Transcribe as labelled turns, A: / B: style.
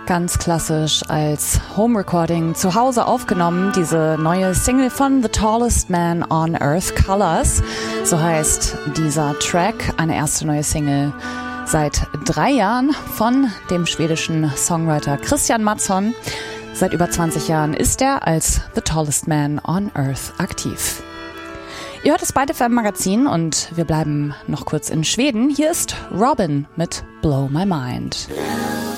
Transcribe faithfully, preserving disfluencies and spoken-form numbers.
A: Ganz klassisch als Home-Recording zu Hause aufgenommen, diese neue Single von The Tallest Man on Earth, Colors. So heißt dieser Track, eine erste neue Single seit drei Jahren von dem schwedischen Songwriter Christian Mattsson. Seit über zwanzig Jahren ist er als The Tallest Man on Earth aktiv. Ihr hört es bei F M Magazin und wir bleiben noch kurz in Schweden. Hier ist Robin mit Blow My Mind.